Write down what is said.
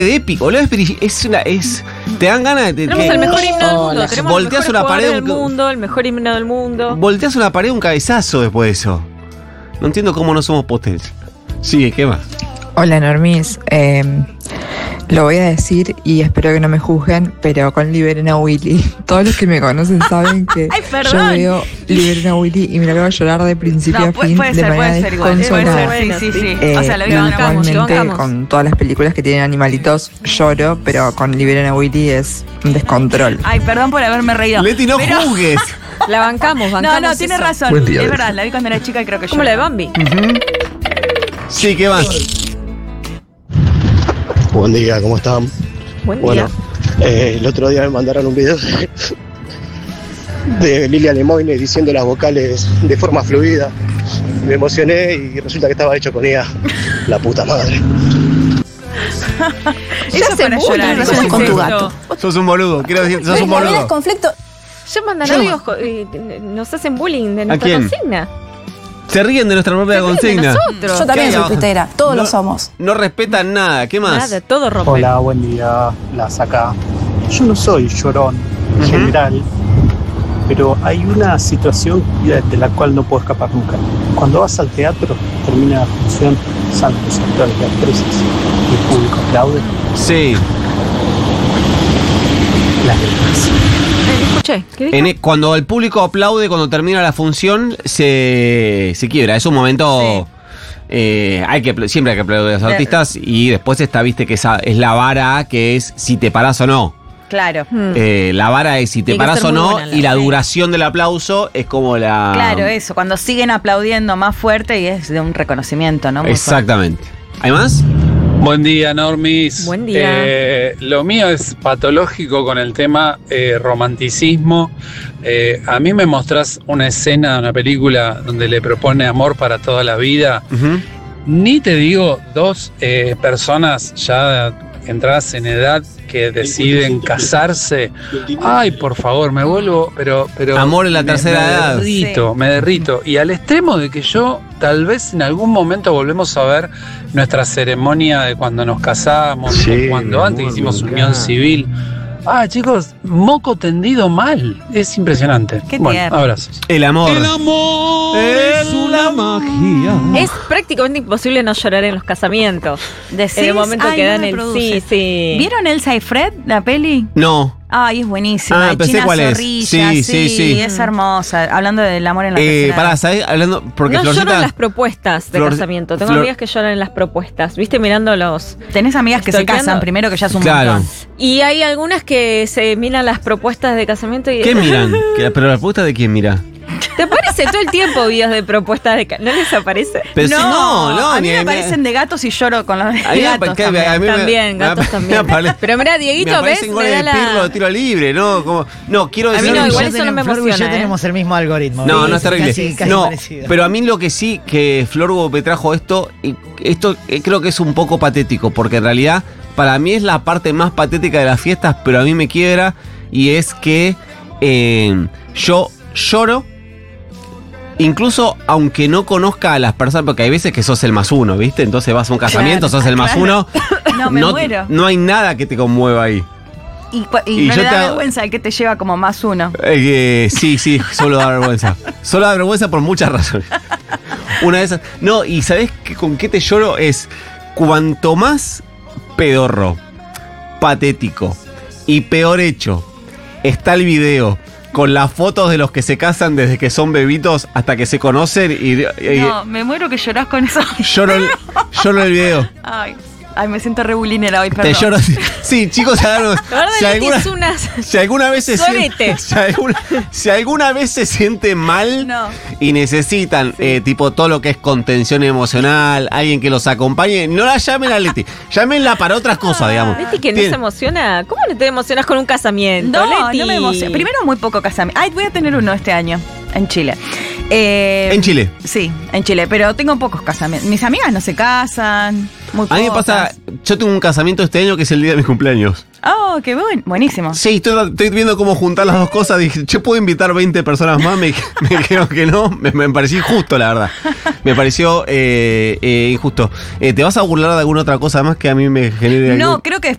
épico, boludo. Te dan ganas de... Tenemos el mejor himno del mundo. Tenemos volteas el mejor una pared del mundo, el mejor himno del mundo. Volteas una pared un cabezazo después de eso. No entiendo cómo no somos potentes. Sigue, ¿qué más? Hola, Normis. Lo voy a decir y espero que no me juzguen, pero con Liberen a Willy. Todos los que me conocen saben que Ay, yo veo Liberen a Willy y me lo veo llorar de principio a fin puede de ser, manera puede ser igual. desconsolada. Sí. O sea, lo Y bancamos, igualmente con todas las películas que tienen animalitos lloro, pero con Liberen a Willy es un descontrol. Ay, perdón por haberme reído. Leti, no juzgues. La bancamos. No, tiene eso. razón. Buen día, Es verdad, la vi cuando era chica y creo que yo. Como la de Bambi. Sí, ¿qué más? Buen día, ¿cómo están? Buen día. Bueno, el otro día me mandaron un video de Lilia Lemoyne diciendo las vocales de forma fluida. Me emocioné y resulta que estaba hecho con ella. La puta madre. Eso para llorar. Relaciones con tu gato. Sos un boludo, quiero decir, sos un boludo. conflicto. Ya mandan audios y nos hacen bullying de nuestra quién? consigna. Se ríen de nuestra propia consigna. Nosotros. Yo también ¿Qué hay soy abajo? tuitera, todos No. lo somos. No respetan nada, ¿qué más? Nada, todo rompe. Hola, buen día, las acá. Yo no soy llorón en general, pero hay una situación de la cual no puedo escapar nunca. Cuando vas al teatro, termina la función, salen los actores y actrices y el público aplaude. Sí. Lágrimas. Escuché. ¿Qué dijo? Cuando el público aplaude, cuando termina la función, se quiebra. Es un momento... siempre hay que aplaudir a los artistas y después viste que esa es la vara que es si te parás o no. Claro. La vara es si te Tiene que parás ser o muy no buena y la duración del aplauso es como la... Claro, eso. Cuando siguen aplaudiendo más fuerte y es de un reconocimiento, ¿no? Muy Exactamente. ¿Hay más? Buen día, Normis. Buen día. Lo mío es patológico con el tema romanticismo. A mí me mostrás una escena de una película donde le propone amor para toda la vida. Ni te digo dos personas ya entradas en edad que deciden casarse. Ay, por favor, me vuelvo, pero Amor en la tercera edad. Me derrito. Y al extremo de que yo, tal vez en algún momento volvemos a ver nuestra ceremonia de cuando nos casamos, Sí, o cuando antes amor, hicimos me unión encanta. civil. Ah, chicos, moco tendido mal. Es impresionante. Qué bueno, tierno. abrazos. El amor. es una magia. Es prácticamente imposible no llorar en los casamientos. ¿Decís? En el momento Ay, que no dan me el produce. sí. ¿Vieron Elsa y Fred, la peli? No. Ay, es buenísima. Ah, de pensé China cuál es. Zorrilla, Sí. es hermosa. Hablando del amor en la tercera Pará, edad. ¿sabés? Hablando... Porque No lloro Florcita... en las propuestas de casamiento. Tengo amigas que lloran en las propuestas. ¿Viste? Mirando los... Tenés amigas que se Stalkeando. casan primero, que ya es un Claro. montón. Y hay algunas que se miran las propuestas de casamiento y... ¿Qué miran? ¿Pero la propuesta de quién mira? ¿Te aparece todo el tiempo videos de propuestas de casamiento? ¿No les aparece? Pero si no, a mí ni- me aparecen de gatos y lloro con los de A mí me gatos pa- que- también. a mí me- También, me- gatos me también. apare- Pero mira, Me Dieguito, ¿ves? aparecen Me goles da de la... Pirlo de tiro libre, ¿no? No, quiero A mí decir... no, igual eso no me Flor y emociona, yo tenemos el mismo algoritmo. No, ¿ves? no es terrible. Casi No, parecido. pero a mí lo que sí que Flor me trajo esto, y esto creo que es un poco patético, porque en realidad para mí es la parte más patética de las fiestas, pero a mí me quiebra, y es que yo lloro, incluso aunque no conozca a las personas, porque hay veces que sos el más uno, ¿viste? Entonces vas a un casamiento, Claro, sos el más claro. uno. No, me muero. No hay nada que te conmueva ahí. Y no yo le te da hago- vergüenza el que te lleva como más uno. Sí, solo da vergüenza. Solo da vergüenza por muchas razones. Una de esas. No, y ¿sabés con qué te lloro? Es cuanto más pedorro, patético y peor hecho está el video con las fotos de los que se casan desde que son bebitos hasta que se conocen y No, me muero que llorás con eso. lloro el video. Ay, me siento re bulinera hoy, Te perdón. lloro. Sí, chicos, La verdad es unas... si alguna vez se Sorete. si alguna vez se siente mal No. y necesitan tipo todo lo que es contención emocional, alguien que los acompañe, no la llamen a Leti, llámenla para otras cosas, digamos. Leti que no Tiene- se emociona. ¿Cómo no te emocionas con un casamiento, No, Leti? no me emociona. Primero, muy poco casamiento. Ay, voy a tener uno este año, en Chile. En Chile. Sí, en Chile, pero tengo pocos casamientos. Mis amigas no se casan. Muy A mí me pasa, yo tengo un casamiento este año que es el día de mis cumpleaños. Oh, qué buenísimo. Sí, estoy viendo cómo juntar las dos cosas. Dije, ¿yo puedo invitar 20 personas más? Me creo que no. Me pareció injusto, la verdad. Me pareció injusto. ¿Te vas a burlar de alguna otra cosa más que a mí me genere No, algo? creo que